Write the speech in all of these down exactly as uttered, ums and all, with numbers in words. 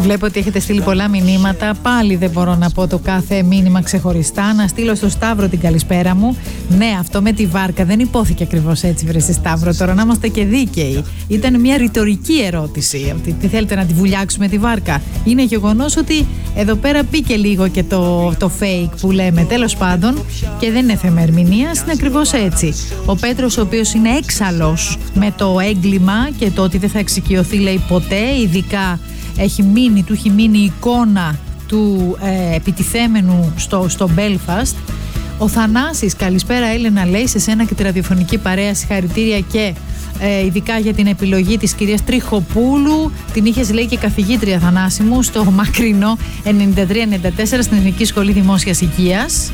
Βλέπω ότι έχετε στείλει πολλά μηνύματα. Πάλι δεν μπορώ να πω το κάθε μήνυμα ξεχωριστά. Να στείλω στο Σταύρο την καλησπέρα μου. Ναι, αυτό με τη βάρκα δεν υπόθηκε ακριβώς έτσι, βρε Σταύρο. Τώρα να είμαστε και δίκαιοι. Ήταν μια ρητορική ερώτηση. Τι θέλετε, να τη βουλιάξουμε τη βάρκα? Είναι γεγονός ότι εδώ πέρα μπήκε λίγο και το, το fake που λέμε. Τέλος πάντων, και δεν είναι θέμα ερμηνείας, είναι ακριβώς έτσι. Ο Πέτρος, ο οποίος είναι έξαλλος με το έγκλημα και το ότι δεν θα εξοικειωθεί, λέει, ποτέ, ειδικά έχει μείνει, του έχει μείνει η εικόνα του ε, επιτιθέμενου στο, στο Belfast. Ο Θανάσης, καλησπέρα Έλενα, λέει, σε σένα και τη ραδιοφωνική παρέα, συγχαρητήρια και ε, ειδικά για την επιλογή της κυρίας Τριχοπούλου. Την είχες, λέει, και καθηγήτρια, Θανάση μου, στο μακρινό ενενήντα τρία ενενήντα τέσσερα στην Εθνική Σχολή Δημόσιας Υγείας.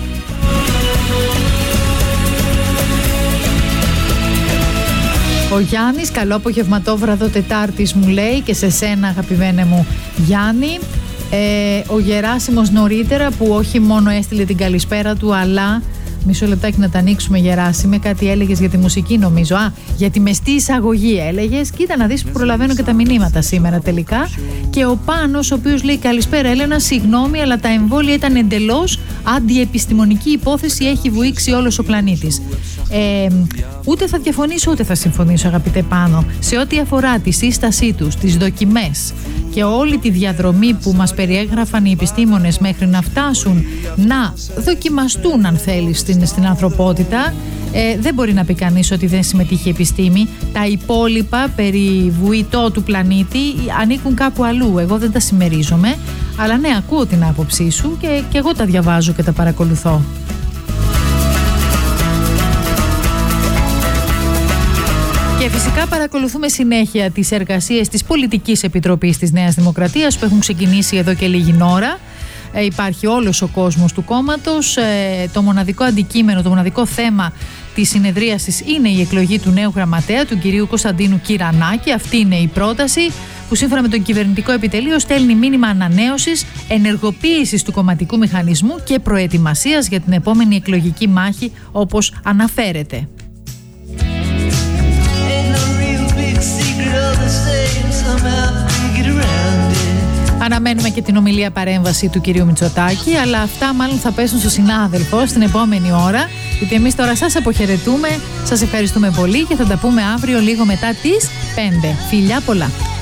Ο Γιάννης, καλό απογευματόβραδο Τετάρτης, μου λέει, και σε σένα αγαπημένε μου Γιάννη. Ε, ο Γεράσιμος νωρίτερα, που όχι μόνο έστειλε την καλησπέρα του, αλλά μισό λεπτάκι να τα ανοίξουμε, Γεράσιμε, κάτι έλεγες για τη μουσική νομίζω. Α, για τη μεστή εισαγωγή έλεγες. Κοίτα να δεις που προλαβαίνω και τα μηνύματα σήμερα τελικά. Και ο Πάνος, ο οποίος λέει καλησπέρα Έλενα, συγγνώμη, αλλά τα εμβόλια ήταν εντελώς αντιεπιστημονική υπόθεση, έχει βουήξει όλος ο πλανήτης. Ε, ούτε θα διαφωνήσω ούτε θα συμφωνήσω, αγαπητέ Πάνο, σε ό,τι αφορά τη σύστασή τους, τις δοκιμές και όλη τη διαδρομή που μας περιέγραφαν οι επιστήμονες μέχρι να φτάσουν να δοκιμαστούν, αν θέλεις, στην, στην ανθρωπότητα. Ε, δεν μπορεί να πει κανείς ότι δεν συμμετείχε η επιστήμη. Τα υπόλοιπα περί βουητό του πλανήτη ανήκουν κάπου αλλού. Εγώ δεν τα συμμερίζομαι, αλλά ναι, ακούω την άποψή σου και, και εγώ τα διαβάζω και τα παρακολουθώ. Και φυσικά παρακολουθούμε συνέχεια τις εργασίες της Πολιτικής Επιτροπής της Νέας Δημοκρατίας που έχουν ξεκινήσει εδώ και λίγη ώρα. Ε, υπάρχει όλος ο κόσμος του κόμματος. Ε, το μοναδικό αντικείμενο, το μοναδικό θέμα της συνεδρίασης είναι η εκλογή του νέου γραμματέα, του κυρίου Κωνσταντίνου Κυρανάκη. Αυτή είναι η πρόταση που σύμφωνα με τον κυβερνητικό επιτελείο στέλνει μήνυμα ανανέωσης, ενεργοποίησης του κομματικού μηχανισμού και προετοιμασίας για την επόμενη εκλογική μάχη, όπως αναφέρεται. Αναμένουμε και την ομιλία παρέμβαση του κυρίου Μητσοτάκη, αλλά αυτά μάλλον θα πέσουν στο συνάδελφο στην επόμενη ώρα, γιατί εμείς τώρα σας αποχαιρετούμε, σας ευχαριστούμε πολύ και θα τα πούμε αύριο λίγο μετά τις πέντε. Φιλιά πολλά!